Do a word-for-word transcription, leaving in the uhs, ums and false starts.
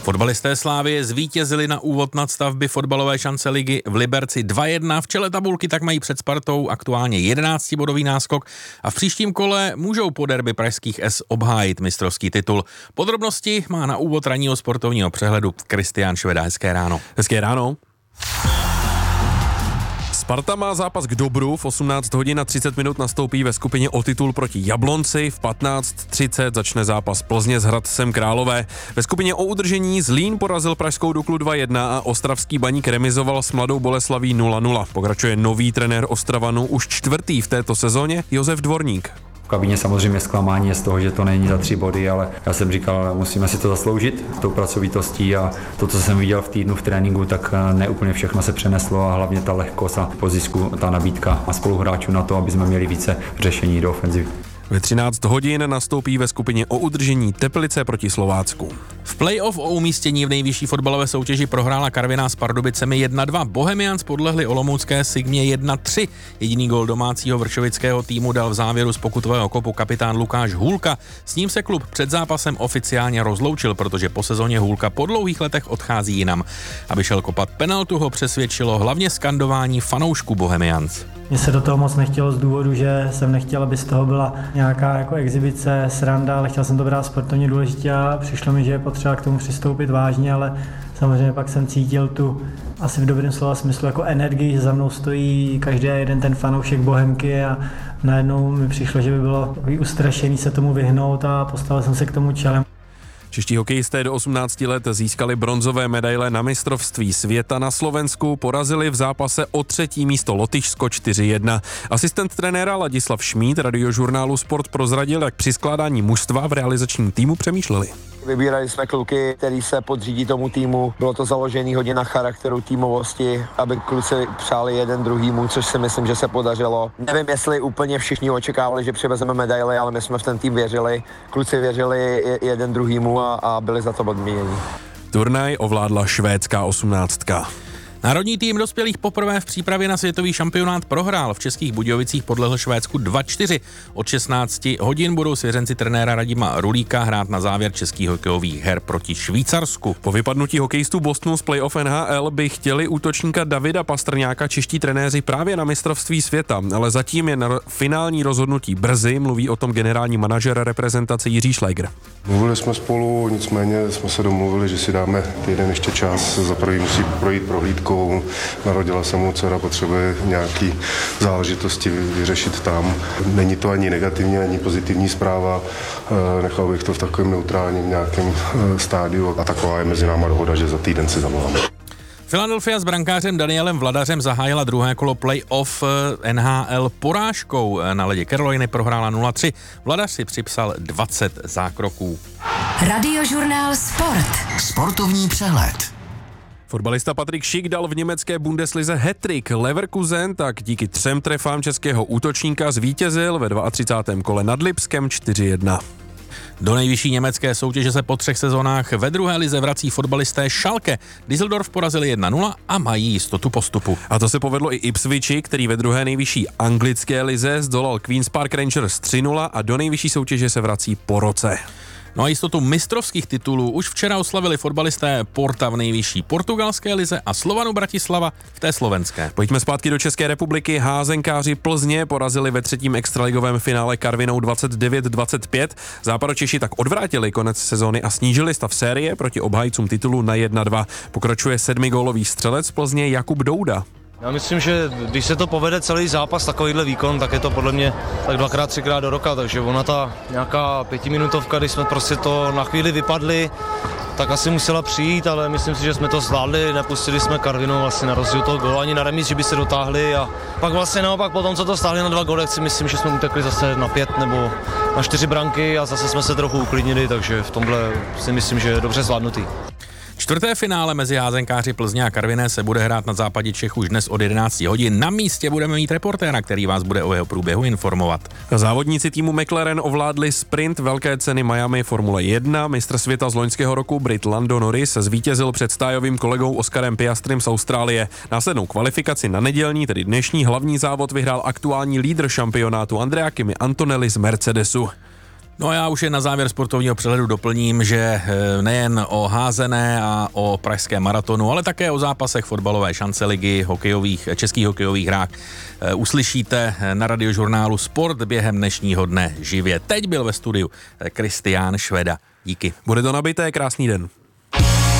Fotbalisté Slávie zvítězili na úvod nadstavby fotbalové šance ligy v Liberci dva jedna. V čele tabulky tak mají před Spartou aktuálně jedenáctibodový náskok a v příštím kole můžou po derby pražských S obhájit mistrovský titul. Podrobnosti má na úvod ranního sportovního přehledu Kristián Šveda. Hezké ráno. Hezké ráno. Sparta má zápas k dobru, v osmnáct hodin a třicet minut nastoupí ve skupině o titul proti Jablonci, v patnáct třicet začne zápas Plzně s Hradcem Králové. Ve skupině o udržení Zlín porazil pražskou Duklu dva jedna a ostravský Baník remizoval s Mladou Boleslaví nula nula. Pokračuje nový trenér Ostravanů, už čtvrtý v této sezóně, Josef Dvorník. V kabině samozřejmě zklamání je z toho, že to není za tři body, ale já jsem říkal, musíme si to zasloužit tou pracovitostí a to, co jsem viděl v týdnu v tréninku, tak ne úplně všechno se přeneslo a hlavně ta lehkost a po zisku ta nabídka a spoluhráčů na to, aby jsme měli více řešení do ofenzivy. Ve třináct hodin nastoupí ve skupině o udržení Teplice proti Slovácku. V play-off o umístění v nejvyšší fotbalové soutěži prohrála Karviná s Pardubicemi jedna dva. Bohemians podlehli olomoucké Sigmě jedna tři. Jediný gól domácího vršovického týmu dal v závěru z pokutového kopu kapitán Lukáš Hůlka. S ním se klub před zápasem oficiálně rozloučil, protože po sezóně Hůlka po dlouhých letech odchází jinam. Aby šel kopat penaltu, ho přesvědčilo hlavně skandování fanoušků Bohemians. Mně se do toho moc nechtělo z důvodu, že jsem nechtěl, aby z toho byla nějaká jako exibice, sranda, ale chtěl jsem to brát sportovně důležitě a přišlo mi, že je potřeba k tomu přistoupit vážně, ale samozřejmě pak jsem cítil tu asi v dobrém slova smyslu jako energii, že za mnou stojí každý jeden ten fanoušek Bohemky a najednou mi přišlo, že by bylo takový ustrašený se tomu vyhnout a postavil jsem se k tomu čelem. Čeští hokejisté do osmnácti let získali bronzové medaile na mistrovství světa na Slovensku, porazili v zápase o třetí místo Lotyšsko čtyři jedna. Asistent trenéra Ladislav Šmíd radiožurnálu Sport prozradil, jak při skládání mužstva v realizačním týmu přemýšleli. Vybírali jsme kluky, který se podřídí tomu týmu. Bylo to založené hodně na charakteru, týmovosti, aby kluci přáli jeden druhýmu, což si myslím, že se podařilo. Nevím, jestli úplně všichni očekávali, že přivezeme medaily, ale my jsme v ten tým věřili. Kluci věřili jeden druhýmu a, a byli za to odměněni. Turnaj ovládla švédská osmnáctka. Národní tým dospělých poprvé v přípravě na světový šampionát prohrál. V Českých Budějovicích podlehl Švédsku dva čtyři. Od šestnácti hodin budou svěřenci trenéra Radima Rulíka hrát na závěr českých hokejových her proti Švýcarsku. Po vypadnutí hokejistů Bostonu z playoff N H L by chtěli útočníka Davida Pastrňáka čeští trenéři právě na mistrovství světa, ale zatím je na finální rozhodnutí brzy, mluví o tom generální manažer reprezentace Jiří Šlejgr. Mluvili jsme spolu, nicméně jsme se domluvili, že si dáme týden ještě čas, za prvý musí projít prohlídkou. Narodila se mu dcera, potřebuje nějaký záležitosti vyřešit tam. Není to ani negativní, ani pozitivní zpráva. Nechal bych to v takovém neutrálním nějakém stádiu a taková je mezi náma dohoda, že za týden si zavoláme. Philadelphia s brankářem Danielem Vladařem zahájila druhé kolo play-off N H L porážkou. Na ledě Caroliny prohrála nula tři. Vladař si připsal dvacet zákroků. Radiožurnál Sport. Sportovní přehled. Fotbalista Patrik Schick dal v německé Bundeslize hat-trick. Leverkusen tak díky třem trefám českého útočníka zvítězil ve třicátém druhém kole nad Lipskem čtyři jedna. Do nejvyšší německé soutěže se po třech sezónách ve druhé lize vrací fotbalisté Schalke. Düsseldorf porazili jedna nula a mají jistotu postupu. A to se povedlo i Ipswichi, který ve druhé nejvyšší anglické lize zdolal Queen's Park Rangers tři nula a do nejvyšší soutěže se vrací po roce. No a jistotu mistrovských titulů už včera oslavili fotbalisté Porta v nejvyšší portugalské lize a Slovanu Bratislava v té slovenské. Pojďme zpátky do České republiky. Házenkáři Plzně porazili ve třetím extraligovém finále Karvinou dvacet devět dvacet pět. Západočeši tak odvrátili konec sezony a snížili stav série proti obhájcům titulu na jedna dva. Pokračuje sedmigólový střelec Plzně Jakub Douda. Já myslím, že když se to povede celý zápas, takovýhle výkon, tak je to podle mě tak dvakrát, třikrát do roka, takže ona ta nějaká pětiminutovka, když jsme prostě to na chvíli vypadli, tak asi musela přijít, ale myslím si, že jsme to zvládli, nepustili jsme Karvinou vlastně na rozdíl toho gólu ani na remíz, že by se dotáhli a pak vlastně naopak potom, co to stáhli na dva góly, si myslím, že jsme utekli zase na pět nebo na čtyři branky a zase jsme se trochu uklidnili, takže v tomhle si myslím, že je dobře zvládnutý. Čtvrté finále mezi házenkáři Plzně a Karviné se bude hrát na západě Čech už dnes od jedenácti hodin. Na místě budeme mít reportéra, který vás bude o jeho průběhu informovat. Závodníci týmu McLaren ovládli sprint velké ceny Miami Formule jedna. Mistr světa z loňského roku Brit Lando Norris zvítězil před stájovým kolegou Oscarem Piastrym z Austrálie. Následnou kvalifikaci na nedělní, tedy dnešní hlavní závod vyhrál aktuální lídr šampionátu Andrea Kimi Antonelli z Mercedesu. No a já už jen na závěr sportovního přehledu doplním, že nejen o házené a o pražském maratonu, ale také o zápasech fotbalové šance ligy, hokejových, českých hokejových hrách uslyšíte na Radiožurnálu Sport během dnešního dne živě. Teď byl ve studiu Kristián Šveda. Díky. Bude to nabité, krásný den.